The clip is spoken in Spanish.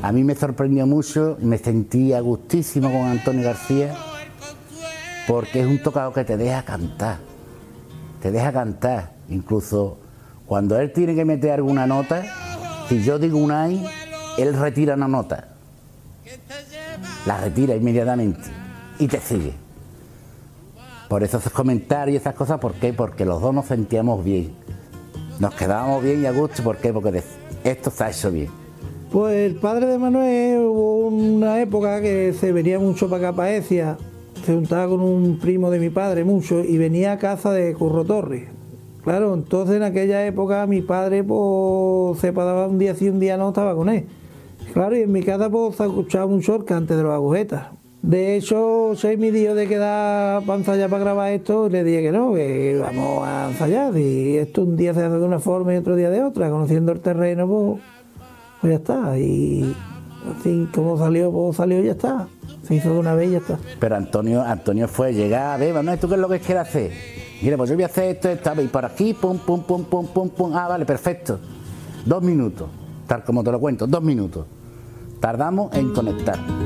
A mí me sorprendió mucho, me sentí a gustísimo con Antonio García, porque es un tocado que te deja cantar, incluso cuando él tiene que meter alguna nota, si yo digo un ay, él retira una nota, la retira inmediatamente y te sigue. Por eso esos comentarios y esas cosas, ¿por qué? Porque los dos nos sentíamos bien, nos quedábamos bien y a gusto. ¿Por qué? Porque esto se ha hecho bien. Pues el padre de Manuel, hubo una época que se venía mucho para acá, para Ecija, se juntaba con un primo de mi padre mucho y venía a casa de Curro Torres. Claro, entonces en aquella época mi padre pues se pasaba un día sí, un día no, estaba con él. Claro, y en mi casa pues se escuchaba mucho el cante de los agujetas. De hecho, soy mi tío de quedar para ensayar para grabar esto, y le dije que no, que vamos a ensayar. Y esto un día se hace de una forma y otro día de otra, conociendo el terreno, pues ya está. Y así como salió, pues salió y ya está. Se hizo de una vez y ya está. Pero Antonio fue llegar, a ver, Manuel, ¿tú qué es lo que quieres hacer? Mira, pues yo voy a hacer esto, y por aquí, pum, pum, pum, pum, pum, pum. Ah, vale, perfecto. 2 minutos, tal como te lo cuento, 2 minutos. Tardamos en conectar.